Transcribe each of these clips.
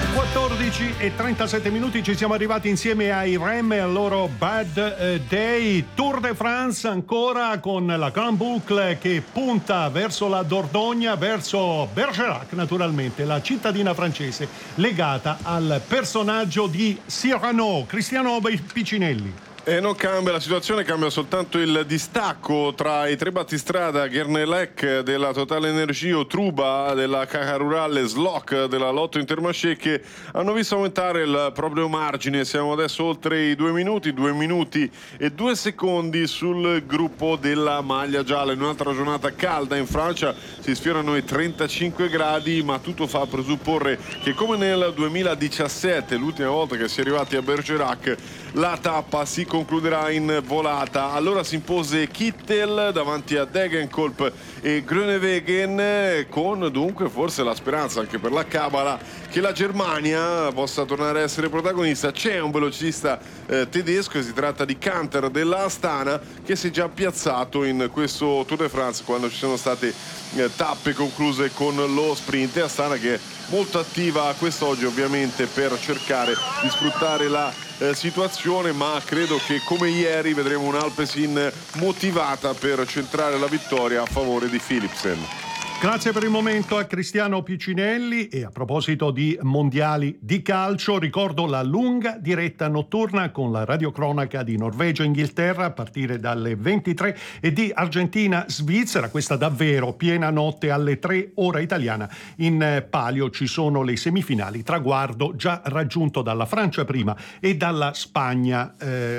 14:37 ci siamo arrivati insieme ai Rem e al loro Bad Day. Tour de France ancora con la Grande Boucle che punta verso la Dordogne, verso Bergerac naturalmente, la cittadina francese legata al personaggio di Cyrano. Cristiano Piccinelli. E non cambia la situazione, cambia soltanto il distacco tra i tre battistrada Guernelec della Total Energie, Truba della Caja Rurale, Slock della Lotto Intermarché, che hanno visto aumentare il proprio margine. Siamo adesso oltre i 2 minuti e 2 secondi sul gruppo della maglia gialla. In un'altra giornata calda in Francia si sfiorano i 35 gradi, ma tutto fa presupporre che, come nel 2017, l'ultima volta che si è arrivati a Bergerac, la tappa si concluderà in volata. Allora si impose Kittel davanti a Degenkolb e Groenewegen, con dunque forse la speranza anche per la Cabala che la Germania possa tornare a essere protagonista. C'è un velocista tedesco, si tratta di Kanter della Astana, che si è già piazzato in questo Tour de France quando ci sono state tappe concluse con lo sprint. E Astana che è molto attiva quest'oggi ovviamente per cercare di sfruttare la situazione, ma credo che come ieri vedremo un'Alpecin motivata per centrare la vittoria a favore di Philipsen. Grazie per il momento a Cristiano Piccinelli. E a proposito di mondiali di calcio, ricordo la lunga diretta notturna con la radiocronaca di Norvegia-Inghilterra a partire dalle 23 e di Argentina-Svizzera. Questa davvero piena notte alle 3 ora italiana. In palio ci sono le semifinali, traguardo già raggiunto dalla Francia prima e dalla Spagna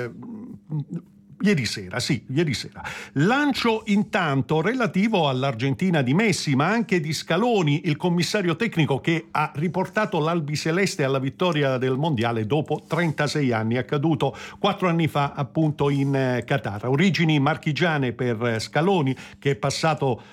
ieri sera. Lancio intanto relativo all'Argentina di Messi, ma anche di Scaloni, il commissario tecnico che ha riportato l'albiceleste alla vittoria del mondiale dopo 36 anni, accaduto 4 anni fa appunto in Qatar. Origini marchigiane per Scaloni, che è passato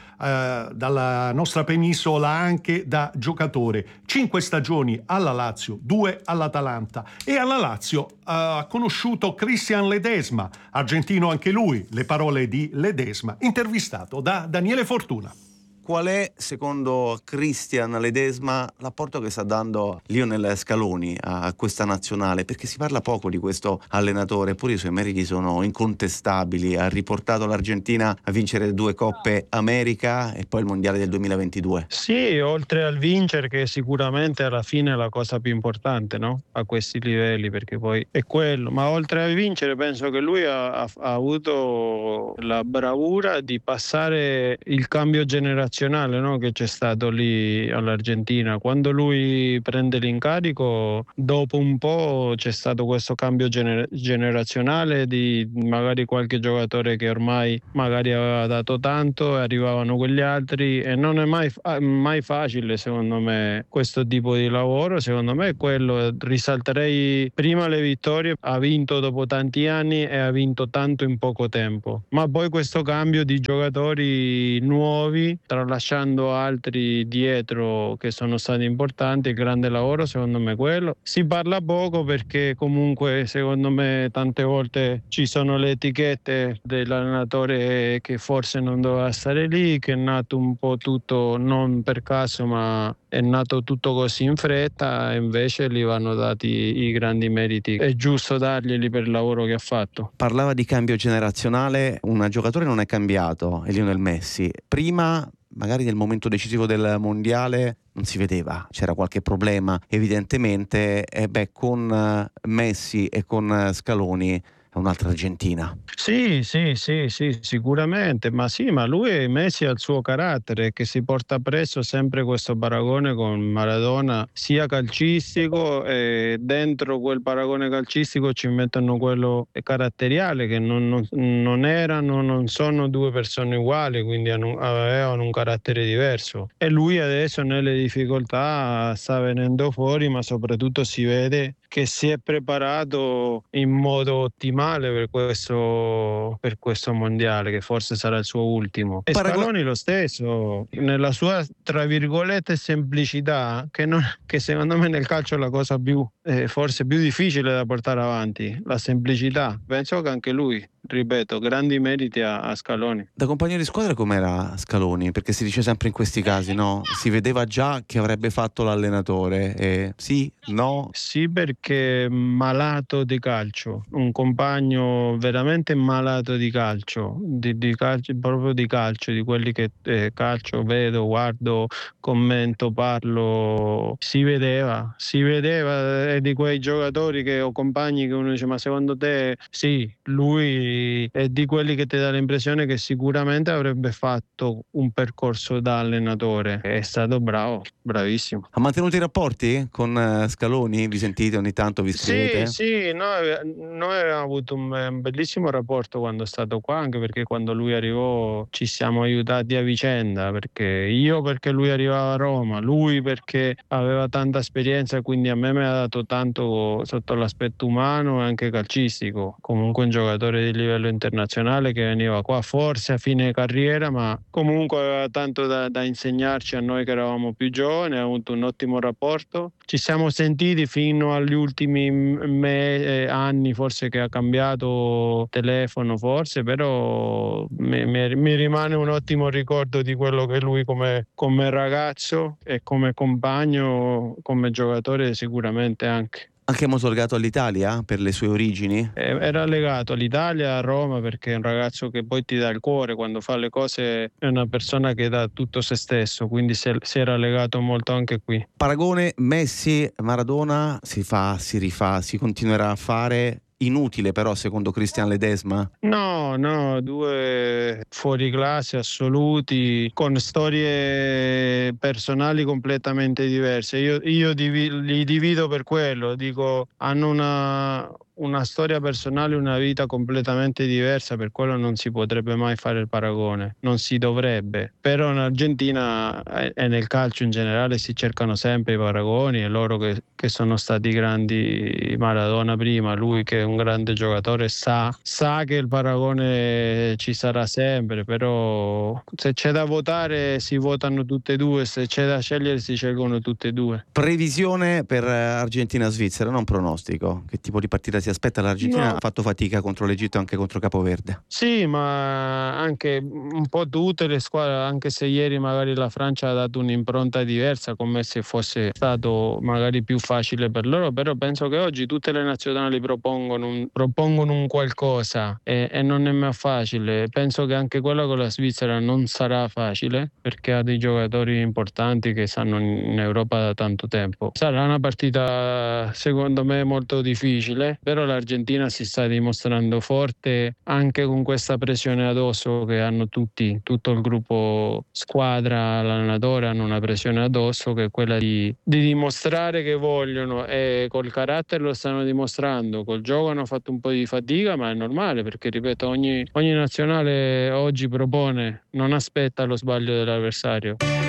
dalla nostra penisola anche da giocatore. 5 stagioni alla Lazio, 2 all'Atalanta, e alla Lazio ha conosciuto Christian Ledesma, argentino anche lui. Le parole di Ledesma, intervistato da Daniele Fortuna. Qual è, secondo Christian Ledesma, l'apporto che sta dando Lionel Scaloni a questa nazionale? Perché si parla poco di questo allenatore, eppure i suoi meriti sono incontestabili. Ha riportato l'Argentina a vincere 2 Coppe America e poi il Mondiale del 2022. Sì, oltre al vincere, che sicuramente alla fine è la cosa più importante, no? A questi livelli, perché poi è quello. Ma oltre a vincere, penso che lui ha avuto la bravura di passare il cambio generazionale, no, che c'è stato lì all'Argentina. Quando lui prende l'incarico, dopo un po' c'è stato questo cambio generazionale di magari qualche giocatore che ormai magari aveva dato tanto e arrivavano quegli altri, e non è mai facile secondo me questo tipo di lavoro. Secondo me quello, risalterei prima le vittorie, ha vinto dopo tanti anni e ha vinto tanto in poco tempo, ma poi questo cambio di giocatori nuovi lasciando altri dietro che sono stati importanti. Il grande lavoro secondo me quello. Si parla poco perché comunque secondo me tante volte ci sono le etichette dell'allenatore che forse non doveva stare lì, che è nato un po' tutto non per caso, ma è nato tutto così in fretta, e invece gli vanno dati i grandi meriti. È giusto darglieli per il lavoro che ha fatto. Parlava di cambio generazionale, un giocatore non è cambiato, è Lionel Messi. Prima, magari nel momento decisivo del mondiale, non si vedeva, c'era qualche problema evidentemente, e con Messi e con Scaloni è un'altra Argentina. Sì, sicuramente, ma lui, Messi, ha il suo carattere, che si porta presso sempre questo paragone con Maradona, sia calcistico, e dentro quel paragone calcistico ci mettono quello caratteriale, che non sono 2 persone uguali, quindi avevano un carattere diverso, e lui adesso nelle difficoltà sta venendo fuori, ma soprattutto si vede che si è preparato in modo ottimale per questo mondiale, che forse sarà il suo ultimo. E Scaloni lo stesso, nella sua tra virgolette semplicità, che secondo me nel calcio è la cosa più forse più difficile da portare avanti, la semplicità. Penso che anche lui ripeto, grandi meriti a Scaloni. Da compagno di squadra com'era Scaloni? Perché si dice sempre in questi casi, no? Si vedeva già che avrebbe fatto l'allenatore. Sì? No? Sì, perché malato di calcio, un compagno veramente malato di calcio, di calcio, proprio di calcio, di quelli che calcio vedo, guardo, commento, parlo, si vedeva, è di quei giocatori che ho compagni che uno dice ma secondo te sì, lui è di quelli che ti dà l'impressione che sicuramente avrebbe fatto un percorso da allenatore, è stato bravo, bravissimo. Ha mantenuto i rapporti con Scaloni? Vi sentite ogni tanto, vi scrivete? Sì, noi abbiamo avuto un bellissimo rapporto quando è stato qua, anche perché quando lui arrivò ci siamo aiutati a vicenda, perché lui arrivava a Roma, lui perché aveva tanta esperienza, quindi a me mi ha dato tanto sotto l'aspetto umano e anche calcistico. Comunque un giocatore di livello internazionale che veniva qua forse a fine carriera, ma comunque aveva tanto da insegnarci a noi che eravamo più giovani, ha avuto un ottimo rapporto. Ci siamo sentiti fino agli ultimi anni, forse che ha cambiato telefono, forse, però mi rimane un ottimo ricordo di quello che lui come ragazzo e come compagno, come giocatore sicuramente anche. Anche molto legato all'Italia per le sue origini? Era legato all'Italia, a Roma, perché è un ragazzo che poi ti dà il cuore, quando fa le cose è una persona che dà tutto se stesso, quindi si era legato molto anche qui. Paragone Messi-Maradona si fa, si rifà, si continuerà a fare. Inutile però secondo Christian Ledesma? No, due fuoriclasse assoluti con storie personali completamente diverse. Io li divido per quello, dico, hanno una storia personale, una vita completamente diversa, per quello non si potrebbe mai fare il paragone, non si dovrebbe. Però in Argentina e nel calcio in generale si cercano sempre i paragoni, e loro che sono stati grandi, Maradona prima, lui che è un grande giocatore sa che il paragone ci sarà sempre, però se c'è da votare si votano tutte e due, se c'è da scegliere si scelgono tutte e due. Previsione per Argentina-Svizzera, non pronostico. Che tipo di partita si aspetta? L'Argentina ha fatto fatica contro l'Egitto e anche contro Capoverde. Sì, ma anche un po' tutte le squadre, anche se ieri magari la Francia ha dato un'impronta diversa, come se fosse stato magari più facile per loro, però penso che oggi tutte le nazionali propongono un qualcosa e non è mai facile. Penso che anche quella con la Svizzera non sarà facile, perché ha dei giocatori importanti che stanno in Europa da tanto tempo. Sarà una partita secondo me molto difficile, però l'Argentina si sta dimostrando forte anche con questa pressione addosso che hanno tutti, tutto il gruppo squadra, l'allenatore hanno una pressione addosso che è quella di dimostrare che vogliono, e col carattere lo stanno dimostrando, col gioco hanno fatto un po' di fatica, ma è normale perché ripeto ogni nazionale oggi propone, non aspetta lo sbaglio dell'avversario.